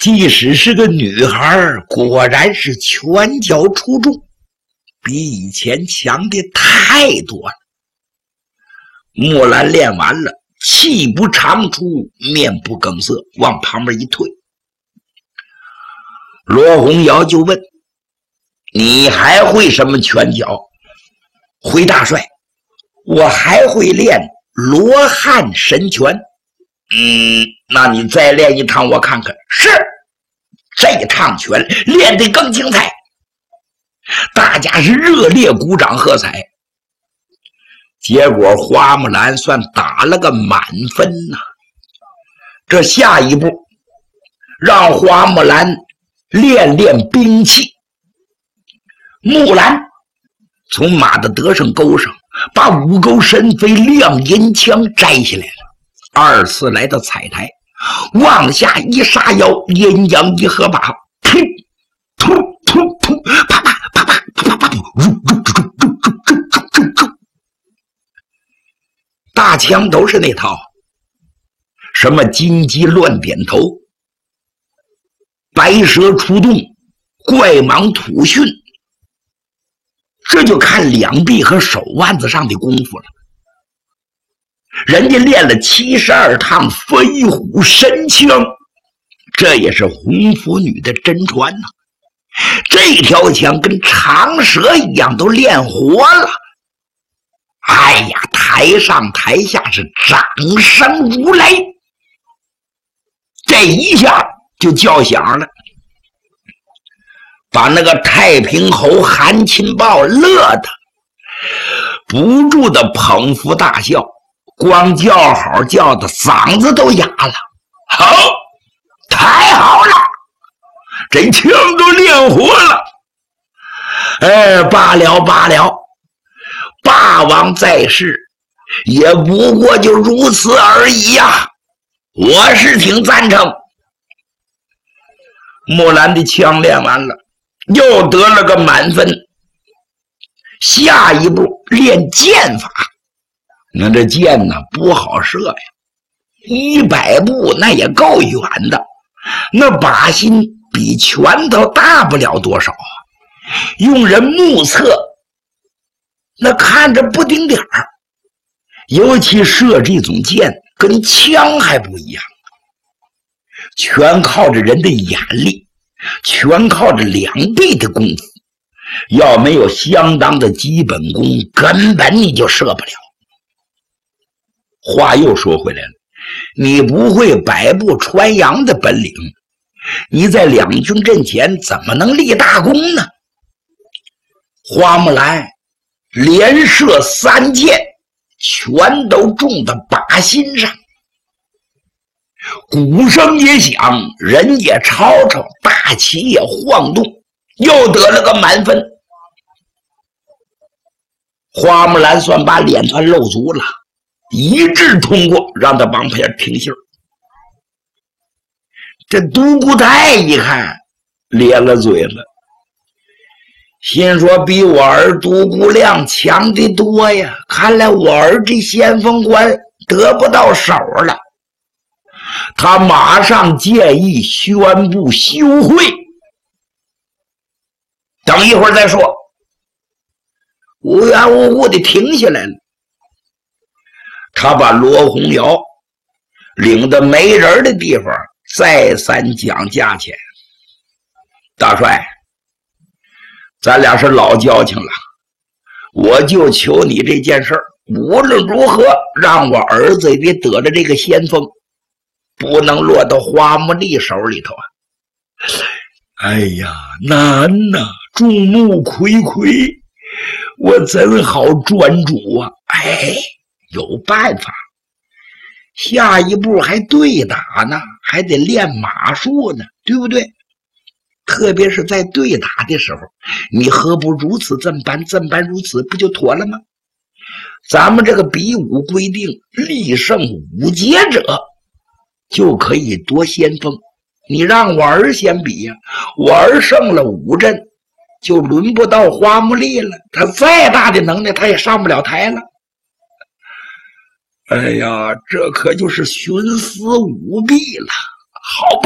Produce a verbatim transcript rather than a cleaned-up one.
即使是个女孩，果然是拳脚出众，比以前强的太多了。木兰练完了，气不长出，面不更色，往旁边一退。罗红瑶就问：你还会什么拳脚？回大帅：我还会练罗汉神拳。嗯，那你再练一趟我看看。是，这趟拳练得更精彩。大家是热烈鼓掌喝彩。结果花木兰算打了个满分呐、啊。这下一步让花木兰练练兵器。木兰从马的得胜钩上把五钩神飞亮银枪摘下来了，二次来到彩台，往下一杀腰，阴阳一合把，噗突突突，啪啪啪啪啪啪啪，大枪都是那套，什么金鸡乱点头，白蛇出洞，怪蟒吐讯，这就看两臂和手腕子上的功夫了。人家练了七十二趟飞虎神枪，这也是红拂女的真传呐、啊。这条枪跟长蛇一样都练活了。哎呀，台上台下是掌声如雷，这一下就叫响了，把那个太平侯韩钦豹乐得不住的捧腹大笑，光叫好叫的嗓子都哑了。好，太好了，这枪都练活了。哎，罢了罢了，霸王在世也不过就如此而已呀、啊，我是挺赞成。木兰的枪练完了，又得了个满分。下一步练箭法，那这箭呢不好射呀，一百步那也够远的，那靶心比拳头大不了多少啊，用人目测那看着不顶点儿。尤其射这种箭跟枪还不一样，全靠着人的眼力，全靠着两臂的功夫，要没有相当的基本功，根本你就射不了。话又说回来了，你不会百步穿杨的本领，你在两军阵前怎么能立大功呢？花木兰连射三箭，全都中到靶心上，鼓声也响，人也吵吵，大旗也晃动，又得了个满分。花木兰算把脸团露足了，一致通过，让他往旁边停信。这独孤台一看咧了嘴了，心说比我儿独孤亮强的多呀，看来我儿这先锋官得不到手了。他马上建议宣布休会，等一会儿再说。无缘无故的停下来了。他把罗红瑶领到没人的地方，再三讲价钱。大帅，咱俩是老交情了，我就求你这件事儿，无论如何让我儿子也别得了这个先锋，不能落到花木丽手里头啊！哎呀，难呐、啊，众目睽睽，我怎好专注啊？哎，有办法，下一步还对打呢，还得练马术呢，对不对？特别是在对打的时候，你何不如此这般这般如此，不就妥了吗？咱们这个比武规定，力胜五节者就可以夺先锋。你让我儿先比呀、啊，我儿胜了五阵，就轮不到花木丽了。他再大的能耐，他也上不了台了。哎呀，这可就是徇私舞弊了。好吧，